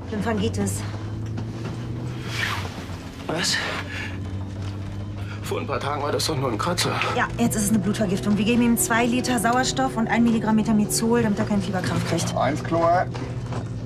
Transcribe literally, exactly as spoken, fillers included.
Lymphangitis. Was? Vor ein paar Tagen war das doch nur ein Kratzer. Ja, jetzt ist es eine Blutvergiftung. Wir geben ihm zwei Liter Sauerstoff und ein Milligramm Metamizol, damit er keinen Fieberkrampf kriegt. Eins, Chlor.